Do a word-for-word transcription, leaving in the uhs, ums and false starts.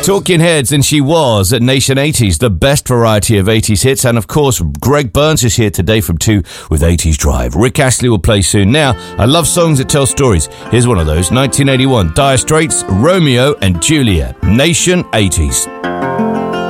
Talking Heads, and she was at Nation eighties, the best variety of eighties hits. And of course, Greg Burns is here today from two with eighties Drive. Rick Astley will play soon. Now, I love songs that tell stories. Here's one of those, nineteen eighty-one, Dire Straits, Romeo and Juliet, Nation eighties.